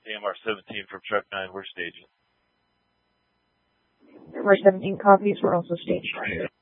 AMR 17 from Truck 9, we're staging. AMR 17 copies, we're also staging.